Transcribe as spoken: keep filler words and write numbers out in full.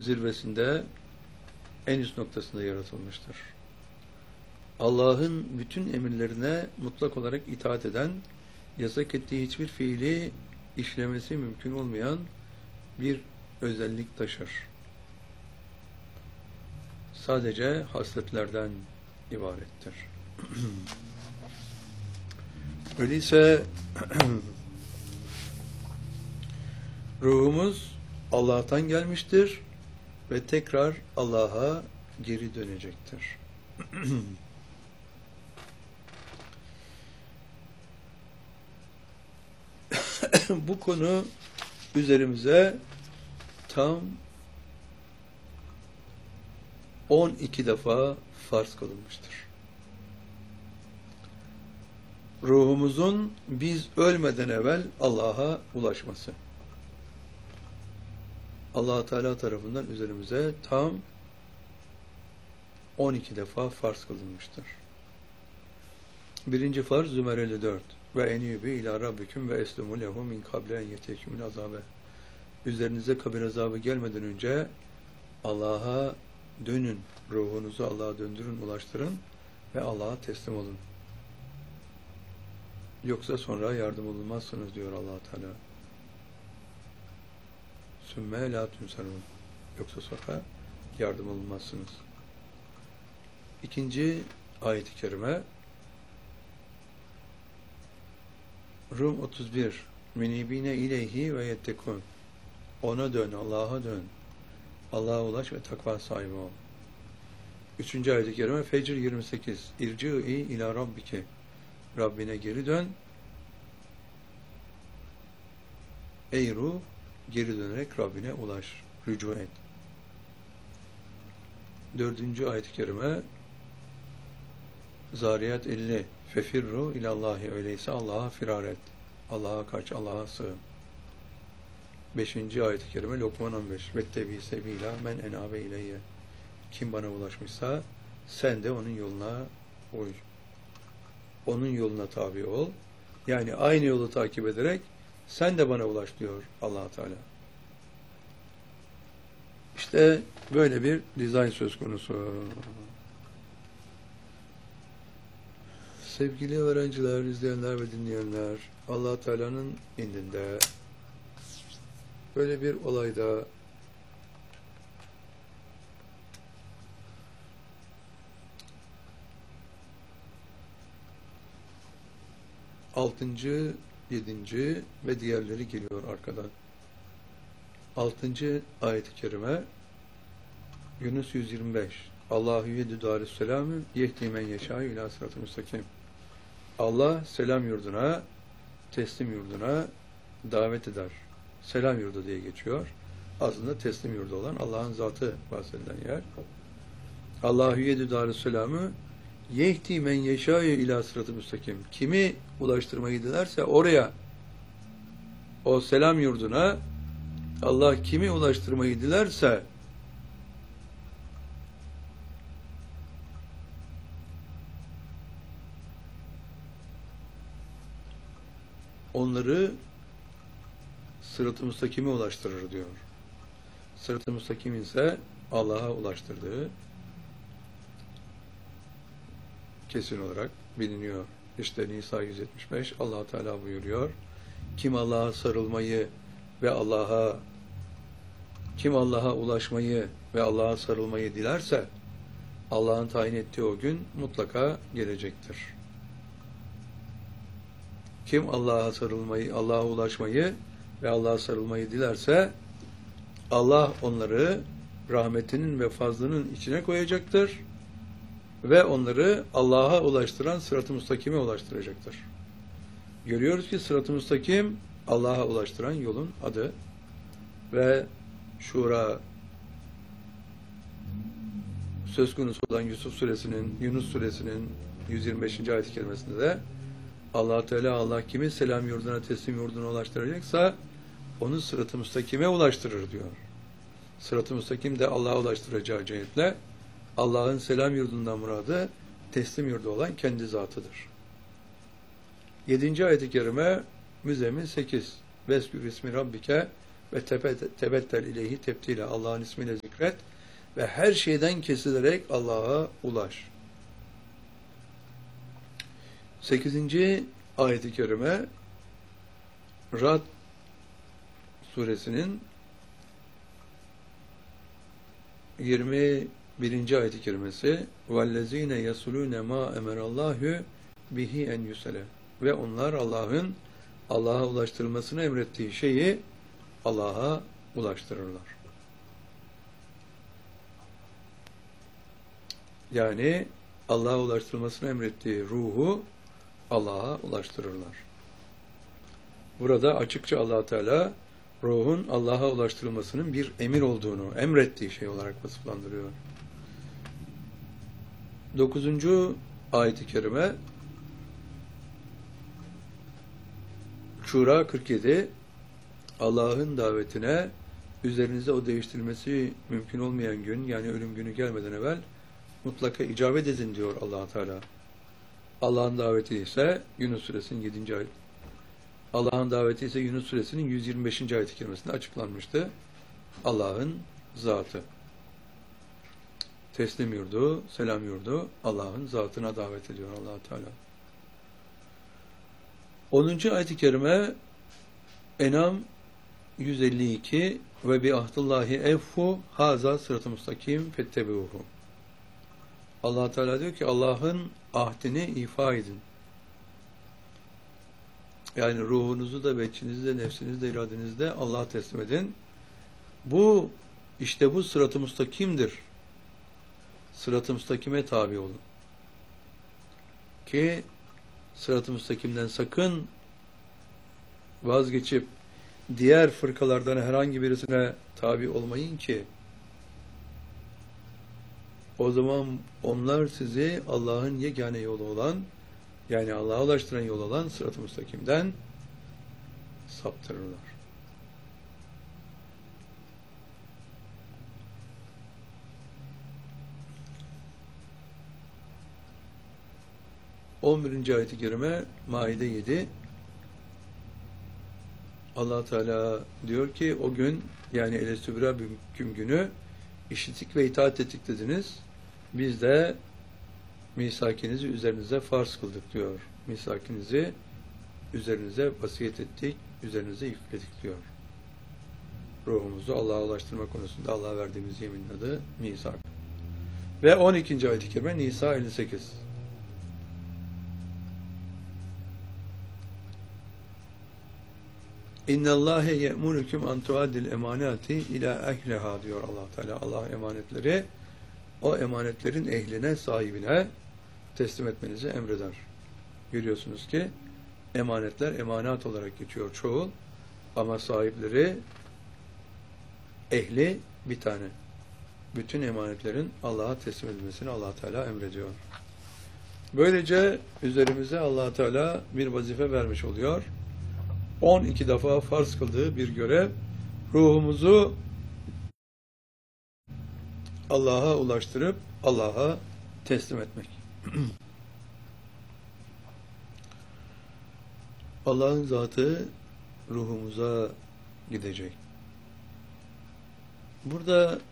zirvesinde, en üst noktasında yaratılmıştır. Allah'ın bütün emirlerine mutlak olarak itaat eden, yasak ettiği hiçbir fiili işlemesi mümkün olmayan bir özellik taşır. Sadece hasletlerden ibarettir. Öyleyse ruhumuz Allah'tan gelmiştir ve tekrar Allah'a geri dönecektir. Bu konu üzerimize tam on iki defa farz kılınmıştır. Ruhumuzun biz ölmeden evvel Allah'a ulaşması. Allah Teala tarafından üzerimize tam on iki defa farz kılınmıştır. Birinci farz Zümer elli dört. Ve enîbû ilâ rabbiküm ve eslimû lehu min kable en yetiyekümül azâbe. Üzerinize kabir azabı gelmeden önce Allah'a dönün, ruhunuzu Allah'a döndürün, ulaştırın ve Allah'a teslim olun. Yoksa sonra yardım olunmazsınız diyor Allah Teala. Sümme lâ tünsarûn. Yoksa sonra yardım olunmazsınız. İkinci ayet-i kerime Rum otuz bir. Minibine ileyhi ve yettekûn. Ona dön, Allah'a dön. Allah'a ulaş ve takva sahibi ol. Üçüncü ayet-i kerime Fecr yirmi sekiz. İrci'i ila rabbike. Rabbine geri dön. Ey ruh, geri dönerek Rabbine ulaş. Rücu et. Dördüncü ayet-i kerime Zariyat elli. Fefirru ilallahi, öyleyse Allah'a firar et. Allah'a kaç, Allah'a sığın. Beşinci ayet-i kerime Lokman on beş. Vettebi sebila men enabe ileyye. Kim bana ulaşmışsa sen de onun yoluna uy. Onun yoluna tabi ol. Yani aynı yolu takip ederek sen de bana ulaş diyor Allah Teala. İşte böyle bir dizayn söz konusu. Sevgili öğrenciler, izleyenler ve dinleyenler, Allah Teala'nın indinde böyle bir olayda altıncı, yedinci ve diğerleri geliyor arkadan. Altıncı ayet-i kerime Yunus yüz yirmi beş. Allahu yedü darüsselamü yehdi men yeşâ ilâ sıratı müstakim. Allah selam yurduna, teslim yurduna davet eder. Selam yurdu diye geçiyor. Aslında teslim yurdu olan Allah'ın zatı bahsedilen yer. Allahu yedü darüsselamü yehdi men yeşâ ilâ sıratı müstakim. Kimi ulaştırmayı dilerse oraya, o selam yurduna Allah kimi ulaştırmayı dilerse onları sırat-ı müstakime ulaştırır diyor. Sırat-ı müstakim ise Allah'a ulaştırdığı kesin olarak biliniyor. İşte Nisa yüz yetmiş beş Allah Teala buyuruyor. Kim Allah'a sarılmayı ve Allah'a kim Allah'a ulaşmayı ve Allah'a sarılmayı dilerse Allah'ın tayin ettiği o gün mutlaka gelecektir. Kim Allah'a sarılmayı, Allah'a ulaşmayı ve Allah'a sarılmayı dilerse Allah onları rahmetinin ve fazlının içine koyacaktır ve onları Allah'a ulaştıran sırat-ı müstakime ulaştıracaktır. Görüyoruz ki sırat-ı müstakim Allah'a ulaştıran yolun adı ve Şura söz konusu olan Yusuf suresinin, Yunus suresinin yüz yirmi beşinci ayet-i kerimesinde de Allah Teala Allah kimi selam yurduna, teslim yurduna ulaştıracaksa onu sırat-ı müstakime ulaştırır diyor. Sırat-ı müstakim de Allah'a ulaştıracağı cihetle Allah'ın selam yurdundan muradı teslim yurdu olan kendi zatıdır. Yedinci ayet-i kerime Müzzemmil sekiz. Veskür ismi rabbike ve tebettel ileyhi tebtile. Allah'ın ismiyle zikret ve her şeyden kesilerek Allah'a ulaş. sekizinci ayet-i kerime Ra'd suresinin yirmi birinci ayet-i kerimesi وَالَّذ۪ينَ يَسُلُونَ مَا اَمَرَ اللّٰهُ bihi en yusele. Ve onlar Allah'ın Allah'a ulaştırılmasını emrettiği şeyi Allah'a ulaştırırlar. Yani Allah'a ulaştırılmasını emrettiği ruhu Allah'a ulaştırırlar. Burada açıkça Allah Teala ruhun Allah'a ulaştırılmasının bir emir olduğunu, emrettiği şey olarak vasıflandırıyor. Dokuzuncu ayet-i kerime Şura kırk yedi Allah'ın davetine üzerinize o değiştirilmesi mümkün olmayan gün, yani ölüm günü gelmeden evvel mutlaka icabet edin diyor Allah Teala. Allah'ın daveti ise Yunus suresinin yedinci ayet. Allah'ın daveti ise Yunus suresinin yüz yirmi beşinci ayet-i kerimesinde açıklanmıştı. Allah'ın zatı. Teslim yurdu, selam yurdu Allah'ın zatına davet ediyor Allah Teala. onuncu ayet-i kerime En'am yüz elli iki ve bi ahdillahi evfu haza sırat-ı mustakim fettebi'uhu. Allah Teala diyor ki Allah'ın ahdini ifa edin. Yani ruhunuzu da, beçinizi de, nefsinizi de, iradenizi de Allah'a teslim edin. Bu, işte bu sırat-ı mustakimdir. Sırat-ı mustakime tabi olun. Ki sırat-ı mustakimden sakın vazgeçip diğer fırkalardan herhangi birisine tabi olmayın ki o zaman onlar sizi Allah'ın yegane yolu olan, yani Allah'a ulaştıran yol olan sırat-ı mustakimden saptırırlar. on birinci ayet-i kerime Maide yedi Allah Teala diyor ki o gün, yani El-Estübra hüküm günü işittik ve itaat ettik dediniz. Biz de misakinizi üzerinize farz kıldık diyor. Misakinizi üzerinize vasiyet ettik, üzerinize yükledik diyor. Ruhumuzu Allah'a ulaştırma konusunda Allah'a verdiğimiz yeminin adı misak. Ve on ikinci ayet-i kerime Nisa elli sekiz. İnnallâhe ye'munukum an tuaddil emanati ila ehliha diyor Allah Teala. Allah emanetleri o emanetlerin ehline, sahibine teslim etmenizi emreder. Görüyorsunuz ki emanetler emanat olarak geçiyor çoğul, ama sahipleri, ehli bir tane. Bütün emanetlerin Allah'a teslim edilmesini Allah Teala emrediyor. Böylece üzerimize Allah Teala bir vazife vermiş oluyor. on iki defa farz kıldığı bir görev, ruhumuzu Allah'a ulaştırıp Allah'a teslim etmek. Allah'ın zatı ruhumuza gidecek. Burada